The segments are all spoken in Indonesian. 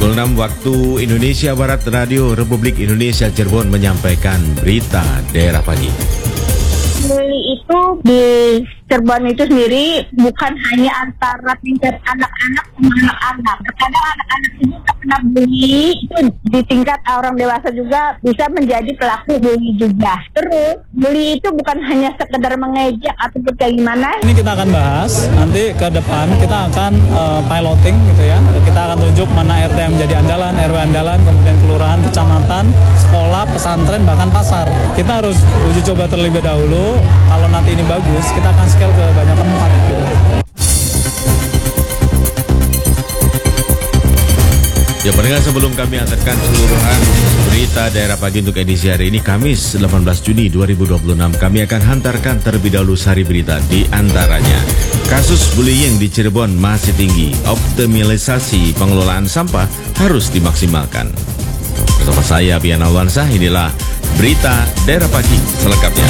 Pukul 6 waktu Indonesia Barat, Radio Republik Indonesia Cirebon menyampaikan berita daerah pagi. Bully itu di Cirebon itu sendiri bukan hanya antara tingkat anak-anak sama anak-anak. Kadang anak-anak itu kena bully itu di tingkat orang dewasa juga bisa menjadi pelaku bully juga. Terus bully itu bukan hanya sekedar mengejek ataupun kayak gimana. Ini kita akan bahas nanti ke depan, kita akan piloting gitu ya. Kita akan tunjuk mana RT yang menjadi andalan, RW andalan, kemudian kelurahan, kecamatan, sekolah, pesantren, bahkan pasar. Kita harus uji coba terlebih dahulu. Kalau nanti ini bagus, kita akan scale ke banyak tempat gitu. Ya pendengar, sebelum kami antarkan seluruhan berita daerah pagi untuk edisi hari ini Kamis 18 Juni 2026, kami akan hantarkan terlebih dahulu sari berita. Di antaranya, kasus bullying di Cirebon masih tinggi, optimalisasi pengelolaan sampah harus dimaksimalkan. Bersama saya Bian Alwansah, inilah berita daerah pagi selengkapnya.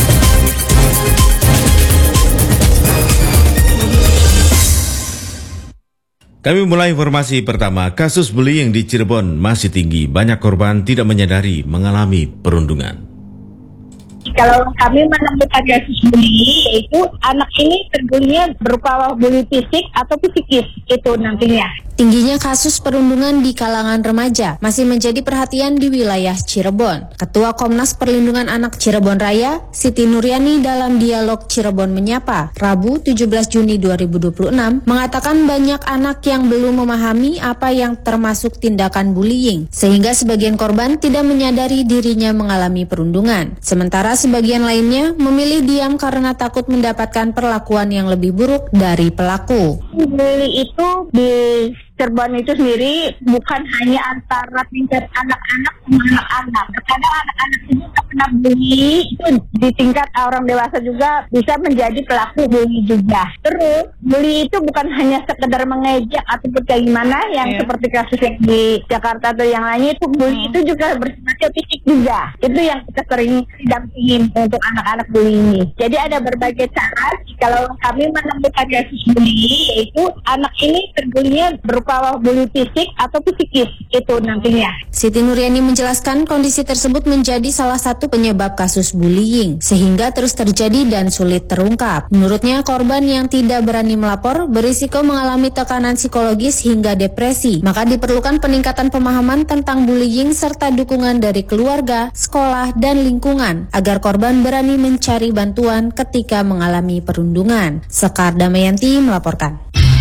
Kami mulai informasi pertama. Kasus bullying di Cirebon masih tinggi. Banyak korban tidak menyadari mengalami perundungan. Kalau kami menemukan kasus bully, yaitu anak ini terbulinya berupa bully fisik atau psikis itu nantinya. Tingginya kasus perundungan di kalangan remaja masih menjadi perhatian di wilayah Cirebon. Ketua Komnas Perlindungan Anak Cirebon Raya, Siti Nuryani dalam dialog Cirebon Menyapa, Rabu 17 Juni 2026, mengatakan banyak anak yang belum memahami apa yang termasuk tindakan bullying, sehingga sebagian korban tidak menyadari dirinya mengalami perundungan. Sementara sebagian lainnya memilih diam karena takut mendapatkan perlakuan yang lebih buruk dari pelaku. Bully itu di Cirebon itu sendiri bukan hanya antara tingkat anak-anak sama anak-anak. Kadang anak-anak itu kena bully itu di tingkat orang dewasa juga bisa menjadi pelaku bully juga. Terus bully itu bukan hanya sekedar mengejek ataupun kayak gimana yang seperti kasus yang di Jakarta atau yang lainnya, itu bully itu juga bersifat fisik juga. Itu yang kita sering dampingin untuk anak-anak bully ini. Jadi ada berbagai cara kalau kami menemukan kasus bully, yaitu anak ini terbulinya berupa bully fisik atau psikis itu nantinya. Siti Nuryani menjelaskan kondisi tersebut menjadi salah satu penyebab kasus bullying sehingga terus terjadi dan sulit terungkap. Menurutnya, korban yang tidak berani melapor berisiko mengalami tekanan psikologis hingga depresi. Maka diperlukan peningkatan pemahaman tentang bullying serta dukungan dari keluarga, sekolah, dan lingkungan agar korban berani mencari bantuan ketika mengalami perundungan. Sekar Damayanti melaporkan.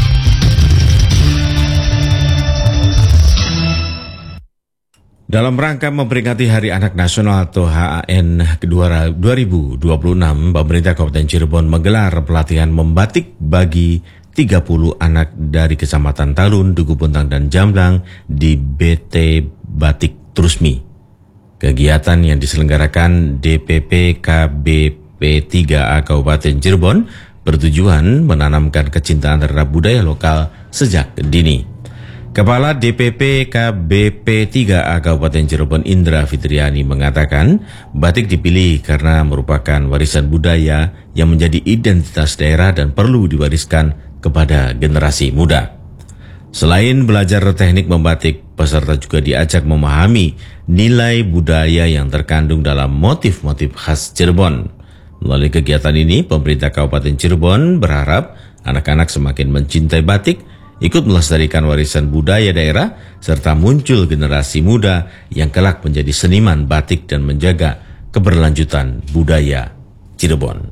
Dalam rangka memperingati Hari Anak Nasional atau HAN kedua 2026, pemerintah Kabupaten Cirebon menggelar pelatihan membatik bagi 30 anak dari Kecamatan Talun, Duku Puntang, dan Jamblang di BT Batik Trusmi. Kegiatan yang diselenggarakan DPP KBP 3A Kabupaten Cirebon bertujuan menanamkan kecintaan terhadap budaya lokal sejak dini. Kepala DPP KBP 3A Kabupaten Cirebon Indra Fitriani mengatakan batik dipilih karena merupakan warisan budaya yang menjadi identitas daerah dan perlu diwariskan kepada generasi muda. Selain belajar teknik membatik, peserta juga diajak memahami nilai budaya yang terkandung dalam motif-motif khas Cirebon. Melalui kegiatan ini, pemerintah Kabupaten Cirebon berharap anak-anak semakin mencintai batik, ikut melestarikan warisan budaya daerah, serta muncul generasi muda yang kelak menjadi seniman batik dan menjaga keberlanjutan budaya Cirebon.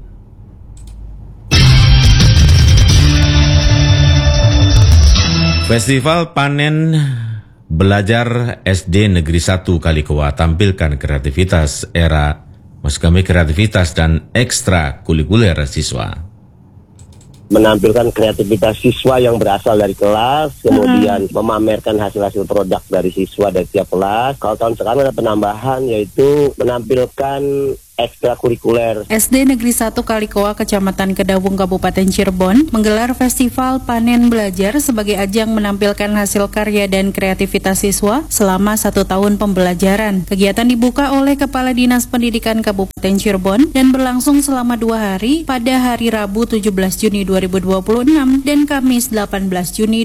Festival Panen Belajar SD Negeri 1 Kalikowa tampilkan kreativitas kreativitas dan ekstrakurikuler siswa. Menampilkan kreativitas siswa yang berasal dari kelas, kemudian memamerkan hasil-hasil produk dari siswa dari tiap kelas. Kalau tahun sekarang ada penambahan, yaitu menampilkan ekstrakurikuler. SD Negeri 1 Kalikoa, Kecamatan Kedawung, Kabupaten Cirebon, menggelar festival panen belajar sebagai ajang menampilkan hasil karya dan kreativitas siswa selama 1 tahun pembelajaran. Kegiatan dibuka oleh Kepala Dinas Pendidikan Kabupaten Cirebon dan berlangsung selama 2 hari pada hari Rabu 17 Juni 2026 dan Kamis 18 Juni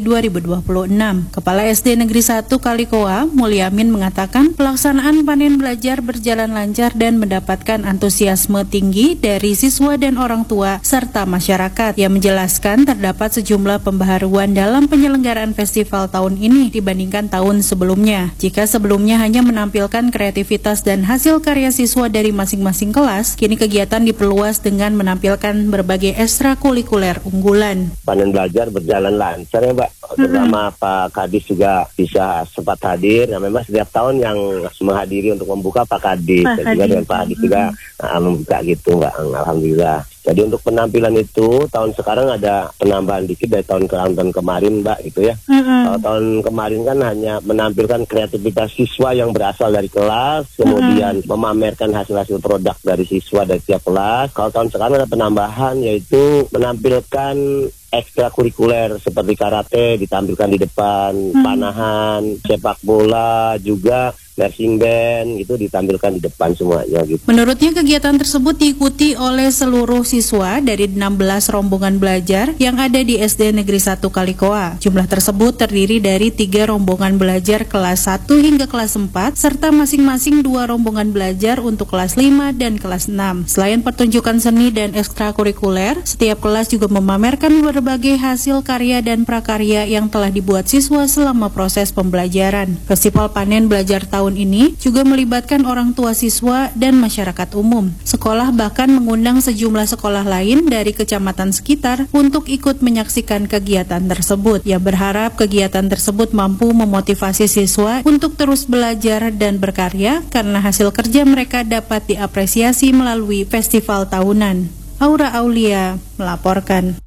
2026. Kepala SD Negeri 1 Kalikoa, Mulyamin, mengatakan pelaksanaan panen belajar berjalan lancar dan mendapatkan antusiasme tinggi dari siswa dan orang tua serta masyarakat. Ia menjelaskan terdapat sejumlah pembaharuan dalam penyelenggaraan festival tahun ini dibandingkan tahun sebelumnya. Jika sebelumnya hanya menampilkan kreativitas dan hasil karya siswa dari masing-masing kelas, kini kegiatan diperluas dengan menampilkan berbagai ekstrakurikuler unggulan. Panen belajar berjalan lancar ya Mbak, terutama Pak Kadis juga bisa sempat hadir. Nah memang setiap tahun yang menghadiri untuk membuka Pak Kadis, dan juga dengan Pak Kadis juga membuka gitu Mbak, alhamdulillah. Jadi untuk penampilan itu tahun sekarang ada penambahan dikit dari tahun kemarin Mbak gitu ya. Kalau tahun kemarin kan hanya menampilkan kreativitas siswa yang berasal dari kelas, kemudian memamerkan hasil-hasil produk dari siswa dari tiap kelas. Kalau tahun sekarang ada penambahan yaitu menampilkan ekstrakurikuler seperti karate ditampilkan di depan, panahan, sepak bola juga, marching band itu ditampilkan di depan semuanya gitu. Menurutnya kegiatan tersebut diikuti oleh seluruh siswa dari 16 rombongan belajar yang ada di SD Negeri 1 Kalikoa. Jumlah tersebut terdiri dari 3 rombongan belajar kelas 1 hingga kelas 4 serta masing-masing 2 rombongan belajar untuk kelas 5 dan kelas 6. Selain pertunjukan seni dan ekstrakurikuler, setiap kelas juga memamerkan berbagai hasil karya dan prakarya yang telah dibuat siswa selama proses pembelajaran. Festival panen belajar tahun ini juga melibatkan orang tua siswa dan masyarakat umum. Sekolah bahkan mengundang sejumlah sekolah lain dari kecamatan sekitar untuk ikut menyaksikan kegiatan tersebut. Ia berharap kegiatan tersebut mampu memotivasi siswa untuk terus belajar dan berkarya karena hasil kerja mereka dapat diapresiasi melalui festival tahunan. Aura Aulia melaporkan.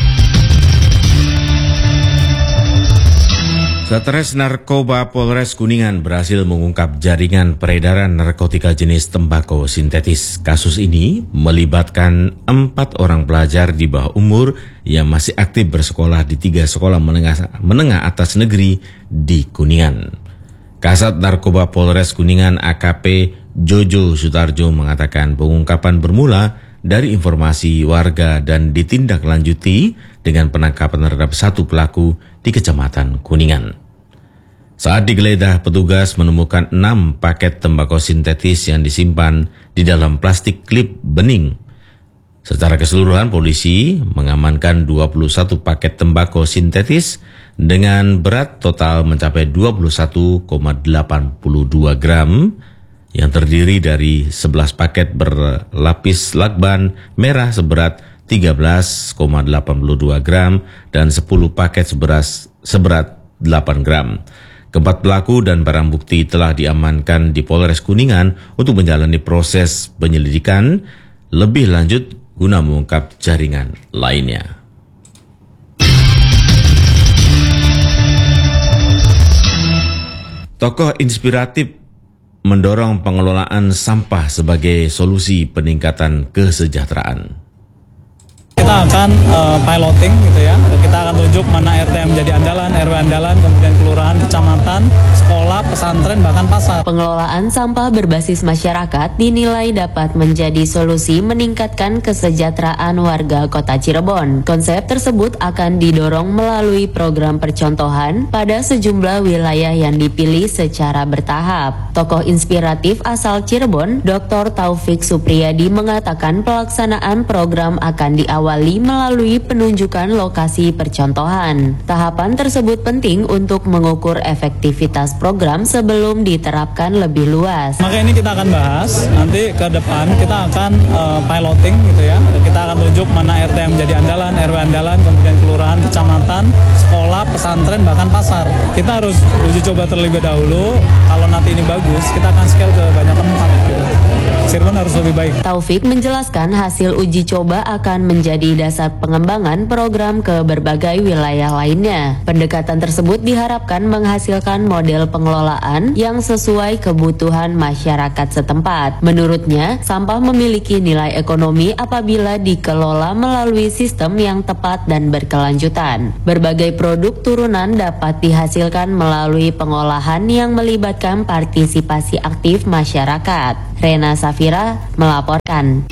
Satres Narkoba Polres Kuningan berhasil mengungkap jaringan peredaran narkotika jenis tembakau sintetis. Kasus ini melibatkan 4 orang pelajar di bawah umur yang masih aktif bersekolah di 3 sekolah menengah atas negeri di Kuningan. Kasat Narkoba Polres Kuningan AKP Jojo Sutarjo mengatakan pengungkapan bermula dari informasi warga dan ditindaklanjuti dengan penangkapan terhadap 1 pelaku di Kecamatan Kuningan. Saat digeledah, petugas menemukan 6 paket tembakau sintetis yang disimpan di dalam plastik klip bening. Secara keseluruhan, polisi mengamankan 21 paket tembakau sintetis dengan berat total mencapai 21,82 gram yang terdiri dari 11 paket berlapis lakban merah seberat 13,82 gram dan 10 paket seberat 8 gram. Keempat pelaku dan barang bukti telah diamankan di Polres Kuningan untuk menjalani proses penyelidikan lebih lanjut guna mengungkap jaringan lainnya. Tokoh inspiratif mendorong pengelolaan sampah sebagai solusi peningkatan kesejahteraan. Kita akan piloting gitu ya. Kita akan tunjuk mana RT yang menjadi andalan, RW andalan, kemudian kelurahan, kecamatan, sekolah, pesantren, bahkan pasar. Pengelolaan sampah berbasis masyarakat dinilai dapat menjadi solusi meningkatkan kesejahteraan warga Kota Cirebon. Konsep tersebut akan didorong melalui program percontohan pada sejumlah wilayah yang dipilih secara bertahap. Tokoh inspiratif asal Cirebon, Dr. Taufik Supriyadi mengatakan pelaksanaan program akan diawali melalui penunjukan lokasi percontohan. Tahapan tersebut penting untuk mengukur efektivitas program sebelum diterapkan lebih luas. Maka ini kita akan bahas, nanti ke depan kita akan piloting gitu ya. Kita akan tunjuk mana RT yang menjadi andalan, RW andalan, kemudian kelurahan, kecamatan, sekolah, pesantren, bahkan pasar. Kita harus uji coba terlebih dahulu. Kalau nanti ini bagus, kita akan scale ke banyak tempat gitu. Cirebon harus lebih baik. Taufik menjelaskan hasil uji coba akan menjadi dasar pengembangan program ke berbagai wilayah lainnya. Pendekatan tersebut diharapkan menghasilkan model pengelolaan yang sesuai kebutuhan masyarakat setempat. Menurutnya, sampah memiliki nilai ekonomi apabila dikelola melalui sistem yang tepat dan berkelanjutan. Berbagai produk turunan dapat dihasilkan melalui pengolahan yang melibatkan partisipasi aktif masyarakat. Rena Safira melaporkan.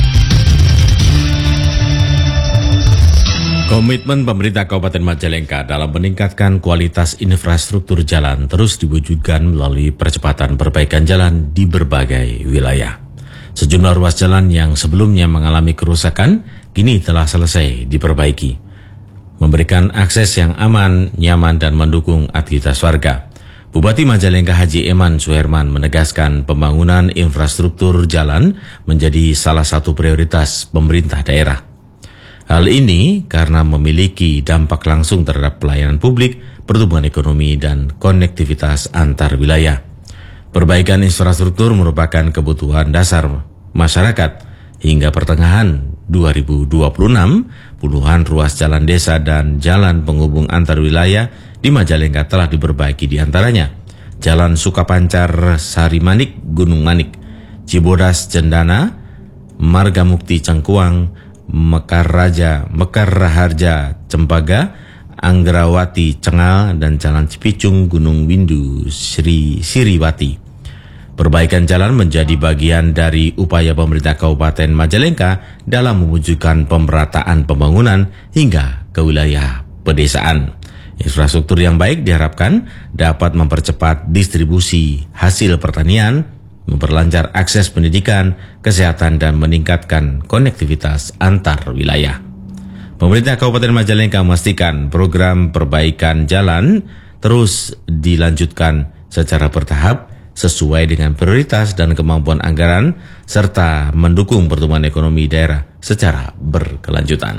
Komitmen pemerintah Kabupaten Majalengka dalam meningkatkan kualitas infrastruktur jalan terus diwujudkan melalui percepatan perbaikan jalan di berbagai wilayah. Sejumlah ruas jalan yang sebelumnya mengalami kerusakan kini telah selesai diperbaiki, memberikan akses yang aman, nyaman, dan mendukung aktivitas warga. Bupati Majalengka Haji Eman Suherman menegaskan pembangunan infrastruktur jalan menjadi salah satu prioritas pemerintah daerah. Hal ini karena memiliki dampak langsung terhadap pelayanan publik, pertumbuhan ekonomi, dan konektivitas antar wilayah. Perbaikan infrastruktur merupakan kebutuhan dasar masyarakat. Hingga pertengahan 2026, puluhan ruas jalan desa dan jalan penghubung antar wilayah di Majalengka telah diperbaiki, di antaranya Jalan Sukapancar Sarimanik Gunung Manik, Cibodas Cendana, Marga Mukti Cangkuang, Mekar Raharja Cembaga, Anggrawati Cengal, dan Jalan Cipicung Gunung Windu Siriwati. Perbaikan jalan menjadi bagian dari upaya pemerintah Kabupaten Majalengka dalam mewujudkan pemerataan pembangunan hingga ke wilayah pedesaan. Infrastruktur yang baik diharapkan dapat mempercepat distribusi hasil pertanian, memperlancar akses pendidikan, kesehatan, dan meningkatkan konektivitas antar wilayah. Pemerintah Kabupaten Majalengka memastikan program perbaikan jalan terus dilanjutkan secara bertahap sesuai dengan prioritas dan kemampuan anggaran, serta mendukung pertumbuhan ekonomi daerah secara berkelanjutan.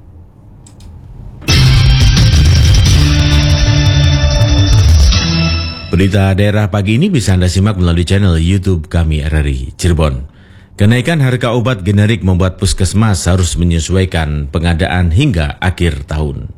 Berita daerah pagi ini bisa Anda simak melalui channel YouTube kami RRI Cirebon. Kenaikan harga obat generik membuat puskesmas harus menyesuaikan pengadaan hingga akhir tahun.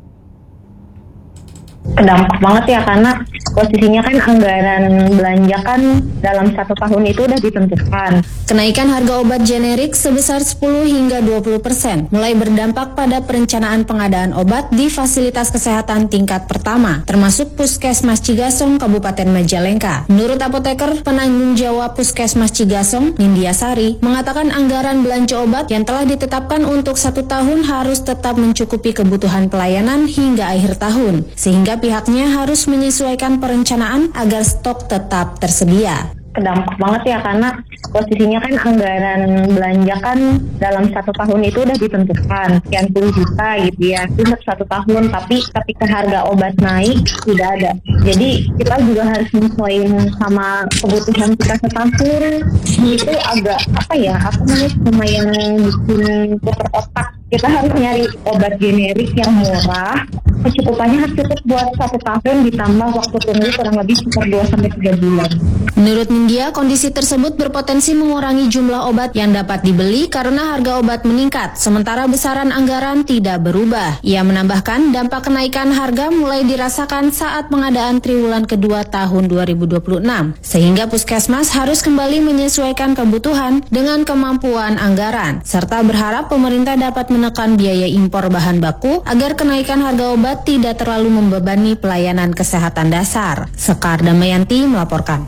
Kedampak banget ya, karena posisinya kan anggaran belanja kan dalam 1 tahun itu udah ditentukan. Kenaikan harga obat generik sebesar 10 hingga 20% mulai berdampak pada perencanaan pengadaan obat di fasilitas kesehatan tingkat pertama, termasuk Puskesmas Cigasong, Kabupaten Majalengka. Menurut apoteker penanggung jawab Puskesmas Cigasong, Nindya Sari, mengatakan anggaran belanja obat yang telah ditetapkan untuk 1 tahun harus tetap mencukupi kebutuhan pelayanan hingga akhir tahun, sehingga pihaknya harus menyesuaikan perencanaan agar stok tetap tersedia. Kedampak banget ya, karena posisinya kan anggaran belanja kan dalam 1 tahun itu udah ditentukan sekian puluh juta gitu ya untuk 1 tahun, tapi ketika harga obat naik tidak ada. Jadi kita juga harus menyesuaikan sama kebutuhan kita setahun. Itu agak lumayan bikin putar otak. Kita harus nyari obat generik yang murah, kecukupannya harus cukup buat 1 tahun ditambah waktu tunggu kurang lebih sekitar 2-3 bulan. Menurut Nindya, kondisi tersebut berpotensi mengurangi jumlah obat yang dapat dibeli karena harga obat meningkat, sementara besaran anggaran tidak berubah. Ia menambahkan dampak kenaikan harga mulai dirasakan saat pengadaan triwulan kedua tahun 2026, sehingga puskesmas harus kembali menyesuaikan kebutuhan dengan kemampuan anggaran, serta berharap pemerintah dapat menekan biaya impor bahan baku agar kenaikan harga obat tidak terlalu membebani pelayanan kesehatan dasar. Sekar Damayanti melaporkan.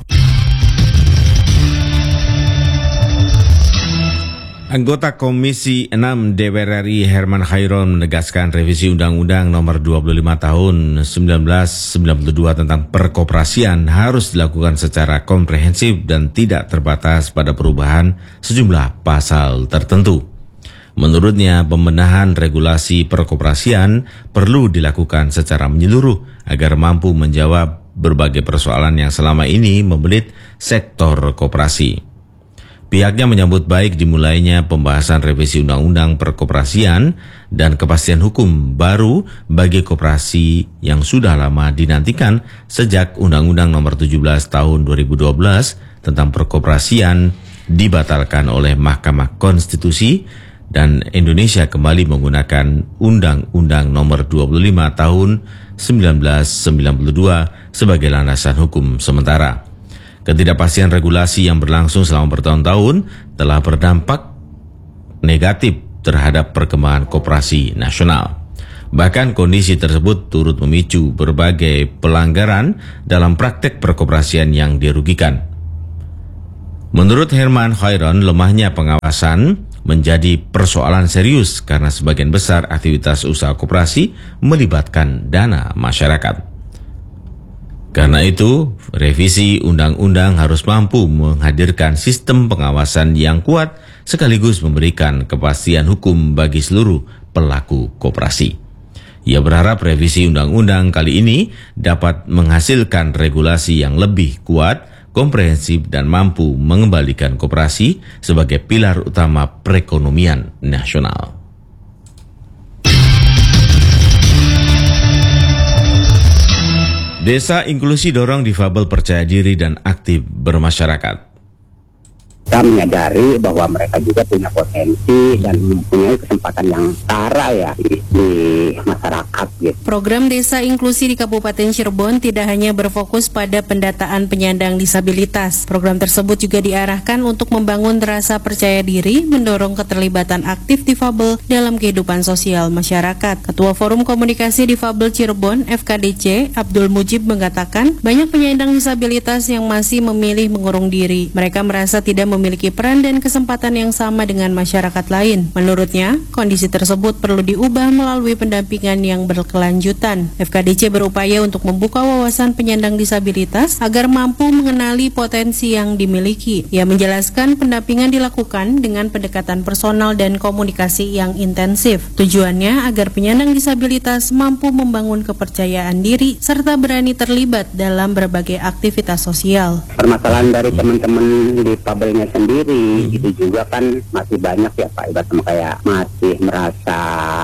Anggota Komisi 6 DPR RI Herman Khairon menegaskan revisi Undang-Undang Nomor 25 Tahun 1992 tentang perkoperasian harus dilakukan secara komprehensif dan tidak terbatas pada perubahan sejumlah pasal tertentu. Menurutnya, pembenahan regulasi perkoperasian perlu dilakukan secara menyeluruh agar mampu menjawab berbagai persoalan yang selama ini membelit sektor koperasi. Pihaknya menyambut baik dimulainya pembahasan revisi Undang-Undang Perkoperasian dan kepastian hukum baru bagi koperasi yang sudah lama dinantikan sejak Undang-Undang Nomor 17 Tahun 2012 tentang perkoperasian dibatalkan oleh Mahkamah Konstitusi dan Indonesia kembali menggunakan Undang-Undang Nomor 25 Tahun 1992 sebagai landasan hukum sementara. Ketidakpastian regulasi yang berlangsung selama bertahun-tahun telah berdampak negatif terhadap perkembangan koperasi nasional. Bahkan kondisi tersebut turut memicu berbagai pelanggaran dalam praktek perkoperasian yang dirugikan. Menurut Herman Khairon, lemahnya pengawasan menjadi persoalan serius karena sebagian besar aktivitas usaha koperasi melibatkan dana masyarakat. Karena itu, revisi undang-undang harus mampu menghadirkan sistem pengawasan yang kuat sekaligus memberikan kepastian hukum bagi seluruh pelaku koperasi. Ia berharap revisi undang-undang kali ini dapat menghasilkan regulasi yang lebih kuat, komprehensif, dan mampu mengembalikan koperasi sebagai pilar utama perekonomian nasional. Desa Inklusi dorong difabel percaya diri dan aktif bermasyarakat. Kita menyadari bahwa mereka juga punya potensi dan mempunyai kesempatan yang setara ya di masyarakat gitu. Program Desa Inklusi di Kabupaten Cirebon tidak hanya berfokus pada pendataan penyandang disabilitas. Program tersebut juga diarahkan untuk membangun rasa percaya diri, mendorong keterlibatan aktif difabel dalam kehidupan sosial masyarakat. Ketua Forum Komunikasi Difabel Cirebon, FKDC, Abdul Mujib mengatakan, banyak penyandang disabilitas yang masih memilih mengurung diri. Mereka merasa tidak memiliki peran dan kesempatan yang sama dengan masyarakat lain. Menurutnya, kondisi tersebut perlu diubah melalui pendampingan yang berkelanjutan. FKDC berupaya untuk membuka wawasan penyandang disabilitas agar mampu mengenali potensi yang dimiliki. Ia menjelaskan pendampingan dilakukan dengan pendekatan personal dan komunikasi yang intensif. Tujuannya agar penyandang disabilitas mampu membangun kepercayaan diri serta berani terlibat dalam berbagai aktivitas sosial. Permasalahan dari teman-teman di Fabelnya sendiri itu juga kan masih banyak ya Pak, ibaratnya kayak masih merasa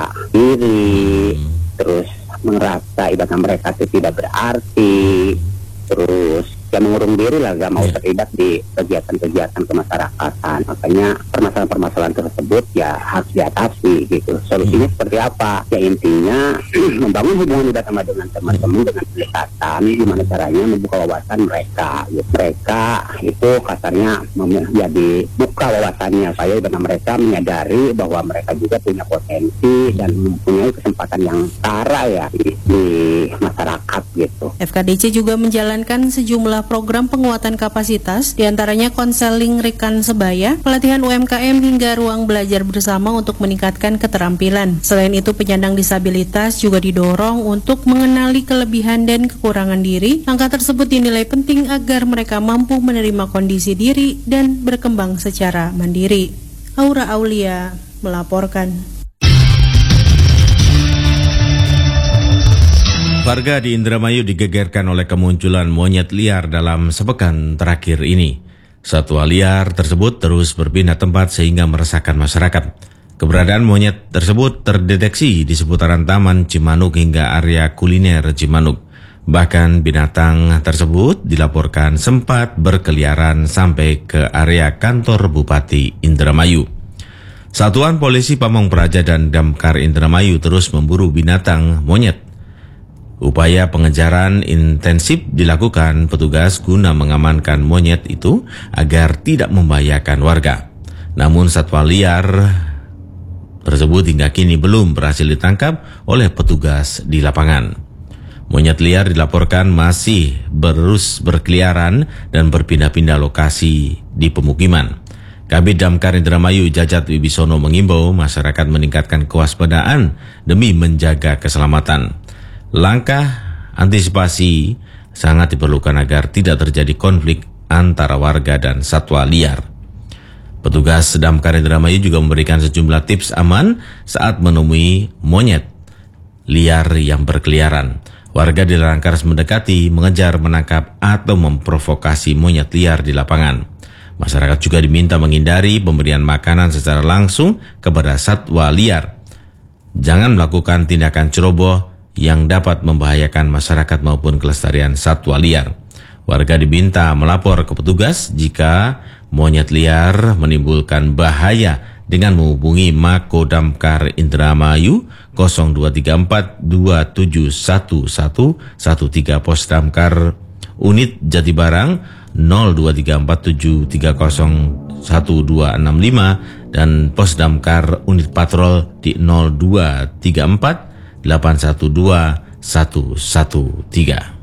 diri, terus merasa ibaratnya mereka itu tidak berarti, terus ya mengurung diri lah, gak mau terlibat di kegiatan-kegiatan kemasyarakatan. Makanya permasalahan-permasalahan tersebut ya harus diatasi gitu. Solusinya seperti apa? Ya intinya membangun hubungan sama dengan teman-teman dengan pendekatan, gimana caranya membuka wawasan mereka gitu. Mereka itu kasarnya menjadi buka wawasannya supaya benar mereka menyadari bahwa mereka juga punya potensi dan mempunyai kesempatan yang setara ya di masyarakat gitu. FKDC juga menjalankan sejumlah program penguatan kapasitas, diantaranya konseling rekan sebaya, pelatihan UMKM hingga ruang belajar bersama untuk meningkatkan keterampilan. Selain itu, penyandang disabilitas juga didorong untuk mengenali kelebihan dan kekurangan diri. Langkah tersebut dinilai penting agar mereka mampu menerima kondisi diri dan berkembang secara mandiri. Aura Aulia melaporkan. Warga di Indramayu digegerkan oleh kemunculan monyet liar dalam sepekan terakhir ini. Satwa liar tersebut terus berpindah tempat sehingga meresahkan masyarakat. Keberadaan monyet tersebut terdeteksi di seputaran Taman Cimanuk hingga area kuliner Cimanuk. Bahkan binatang tersebut dilaporkan sempat berkeliaran sampai ke area kantor Bupati Indramayu. Satuan Polisi Pamong Praja dan Damkar Indramayu terus memburu binatang monyet. Upaya pengejaran intensif dilakukan petugas guna mengamankan monyet itu agar tidak membahayakan warga. Namun satwa liar tersebut hingga kini belum berhasil ditangkap oleh petugas di lapangan. Monyet liar dilaporkan masih terus berkeliaran dan berpindah-pindah lokasi di pemukiman. Kabid Damkar Indramayu Jajat Wibisono mengimbau masyarakat meningkatkan kewaspadaan demi menjaga keselamatan. Langkah antisipasi sangat diperlukan agar tidak terjadi konflik antara warga dan satwa liar. Petugas Damkar Indramayu juga memberikan sejumlah tips aman saat menemui monyet liar yang berkeliaran. Warga dilarang keras mendekati, mengejar, menangkap, atau memprovokasi monyet liar di lapangan. Masyarakat juga diminta menghindari pemberian makanan secara langsung kepada satwa liar. Jangan melakukan tindakan ceroboh yang dapat membahayakan masyarakat maupun kelestarian satwa liar. Warga diminta melapor ke petugas jika monyet liar menimbulkan bahaya dengan menghubungi Mako Damkar Indramayu 0234 271113 Pos Damkar Unit Jatibarang 023473011265 dan Pos Damkar Unit Patrol di 0234 812 113.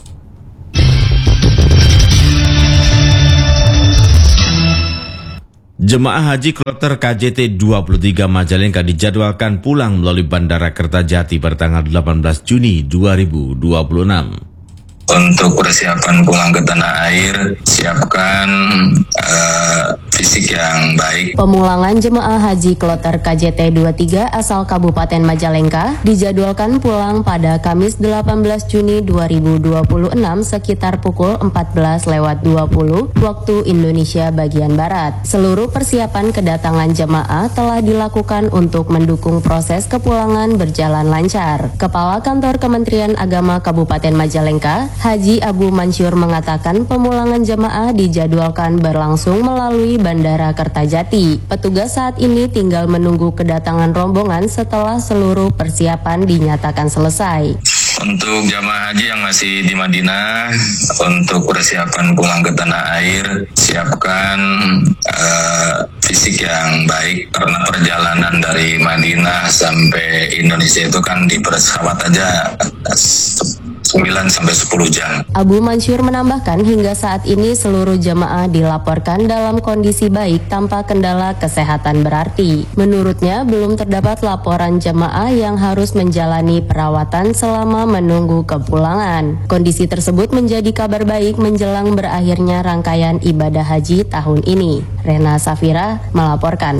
Jemaah Haji Kloter KJT 23 Majalengka dijadwalkan pulang melalui Bandara Kertajati bertanggal 18 Juni 2026. Untuk persiapan pulang ke tanah air, siapkan fisik yang baik. Pemulangan jemaah haji kloter KJT 23 asal Kabupaten Majalengka dijadwalkan pulang pada Kamis 18 Juni 2026 sekitar pukul 14.20 waktu Indonesia bagian Barat. Seluruh persiapan kedatangan jemaah telah dilakukan untuk mendukung proses kepulangan berjalan lancar. Kepala Kantor Kementerian Agama Kabupaten Majalengka, Haji Abu Mansur mengatakan pemulangan jemaah dijadwalkan berlangsung melalui Bandara Kertajati. Petugas saat ini tinggal menunggu kedatangan rombongan setelah seluruh persiapan dinyatakan selesai. Untuk jamaah haji yang masih di Madinah, untuk persiapan pulang ke tanah air, siapkan fisik yang baik karena perjalanan dari Madinah sampai Indonesia itu kan di pesawat aja 9-10 jam. Abu Mansur menambahkan hingga saat ini seluruh jemaah dilaporkan dalam kondisi baik tanpa kendala kesehatan berarti. Menurutnya belum terdapat laporan jemaah yang harus menjalani perawatan selama menunggu kepulangan. Kondisi tersebut menjadi kabar baik menjelang berakhirnya rangkaian ibadah haji tahun ini. Rena Safira melaporkan.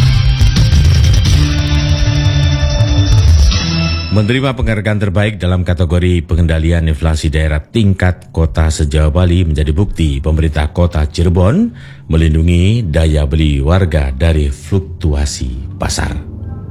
Menerima penghargaan terbaik dalam kategori pengendalian inflasi daerah tingkat kota se-Jawa Bali menjadi bukti pemerintah kota Cirebon melindungi daya beli warga dari fluktuasi pasar.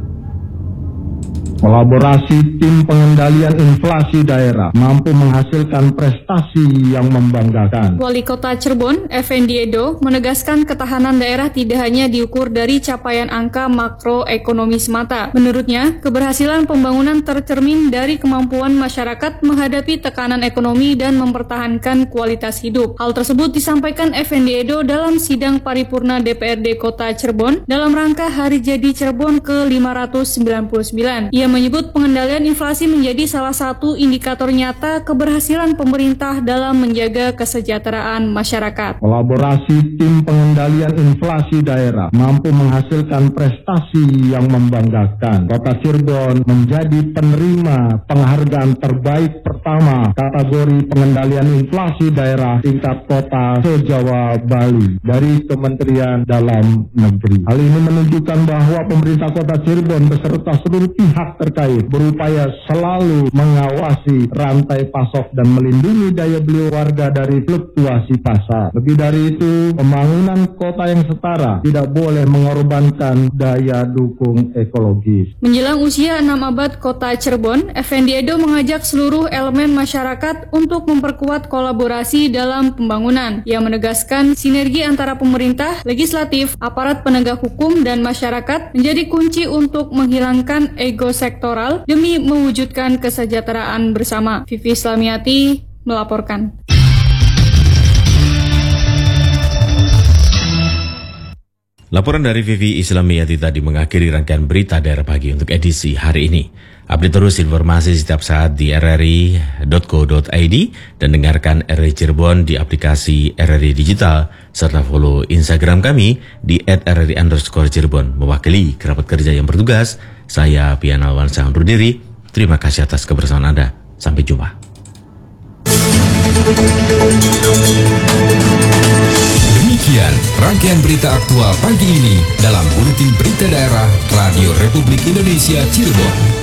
Kolaborasi tim pengendalian inflasi daerah mampu menghasilkan prestasi yang membanggakan. Wali Kota Cirebon, Effendi Edo, menegaskan ketahanan daerah tidak hanya diukur dari capaian angka makroekonomi semata. Menurutnya, keberhasilan pembangunan tercermin dari kemampuan masyarakat menghadapi tekanan ekonomi dan mempertahankan kualitas hidup. Hal tersebut disampaikan Effendi Edo dalam sidang paripurna DPRD Kota Cirebon dalam rangka Hari Jadi Cirebon ke-599. Ia menyebut pengendalian inflasi menjadi salah satu indikator nyata keberhasilan pemerintah dalam menjaga kesejahteraan masyarakat. Kolaborasi tim pengendalian inflasi daerah mampu menghasilkan prestasi yang membanggakan. Kota Cirebon menjadi penerima penghargaan terbaik pertama kategori pengendalian inflasi daerah tingkat kota se-Jawa Bali dari Kementerian Dalam Negeri. Hal ini menunjukkan bahwa pemerintah Kota Cirebon beserta seluruh pihak terkait berupaya selalu mengawasi rantai pasok dan melindungi daya beli warga dari fluktuasi pasar. Lebih dari itu, pembangunan kota yang setara tidak boleh mengorbankan daya dukung ekologis. Menjelang usia 6 abad Kota Cirebon, Effendi Edo mengajak seluruh elemen masyarakat untuk memperkuat kolaborasi dalam pembangunan. Ia menegaskan sinergi antara pemerintah, legislatif, aparat penegak hukum, dan masyarakat menjadi kunci untuk menghilangkan ego sektoral demi mewujudkan kesejahteraan bersama. Vivi Islamiati melaporkan. Laporan dari Vivi Islamiati tadi mengakhiri rangkaian berita daerah pagi untuk edisi hari ini. Update terus informasi setiap saat di rri.co.id dan dengarkan RRI Cirebon di aplikasi RRI Digital serta follow Instagram kami di @rri_Cirebon. Mewakili kerabat kerja yang bertugas, saya Pian Alwansyah undur diri. Terima kasih atas kebersamaan Anda. Sampai jumpa. Demikian rangkaian berita aktual pagi ini dalam Buletin Berita Daerah Radio Republik Indonesia Cirebon.